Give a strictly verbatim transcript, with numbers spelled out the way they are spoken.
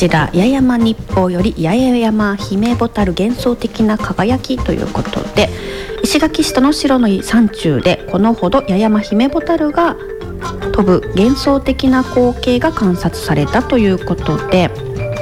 ちら八重山日報より八重山姫ボタル幻想的な輝きということで、石垣市と能代の山中でこのほど八重山姫ボタルが飛ぶ幻想的な光景が観察されたということで、